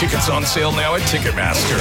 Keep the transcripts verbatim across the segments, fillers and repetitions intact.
Tickets on sale now at Ticketmaster.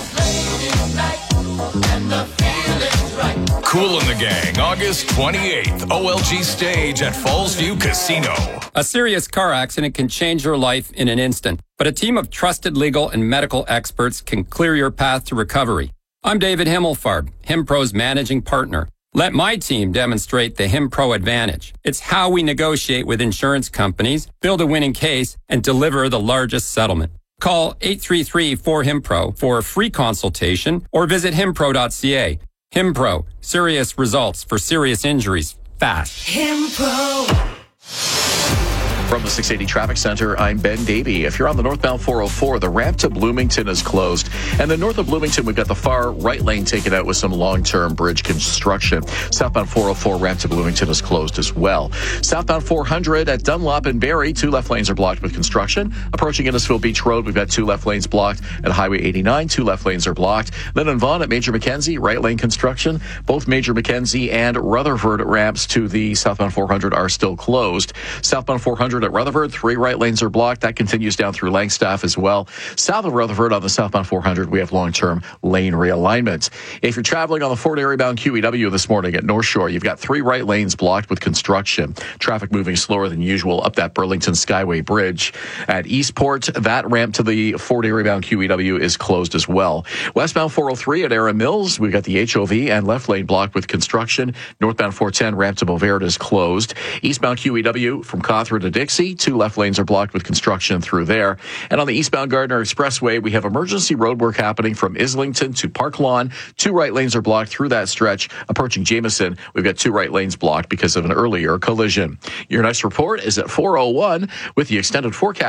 Kool and the Gang, August twenty-eighth, O L G stage at Falls View Casino. A serious car accident can change your life in an instant, but a team of trusted legal and medical experts can clear your path to recovery. I'm David Himmelfarb, HimPro's managing partner. Let my team demonstrate the HimPro advantage. It's how we negotiate with insurance companies, build a winning case, and deliver the largest settlement. Call eight three three four HimPro for a free consultation or visit himpro dot c a. HimPro, serious results for serious injuries, fast. HimPro. From the six eighty Traffic Center, I'm Ben Davey. If you're on the northbound four oh four, the ramp to Bloomington is closed. And then north of Bloomington, we've got the far right lane taken out with some long-term bridge construction. Southbound four oh four ramp to Bloomington is closed as well. Southbound four hundred at Dunlop and Barrie, two left lanes are blocked with construction. Approaching Innisfil Beach Road, we've got two left lanes blocked. At Highway eighty-nine, two left lanes are blocked. Then in Vaughan at Major Mackenzie, right lane construction. Both Major Mackenzie and Rutherford ramps to the southbound four hundred are still closed. Southbound four hundred at Rutherford, three right lanes are blocked. That continues down through Langstaff as well. South of Rutherford on the southbound four hundred, we have long-term lane realignment. If you're traveling on the Fort Erie bound Q E W this morning at North Shore, you've got three right lanes blocked with construction. Traffic moving slower than usual up that Burlington Skyway Bridge. At Eastport, that ramp to the Fort Erie bound Q E W is closed as well. Westbound four oh three at Erin Mills, we've got the H O V and left lane blocked with construction. Northbound four ten ramp to Beauvert is closed. Eastbound Q E W from Cawthra to Dixie, two left lanes are blocked with construction through there. And on the eastbound Gardner Expressway, we have emergency road work happening from Islington to Park Lawn. Two right lanes are blocked through that stretch. Approaching Jameson, we've got two right lanes blocked because of an earlier collision. Your next report is at four oh one with the extended forecast.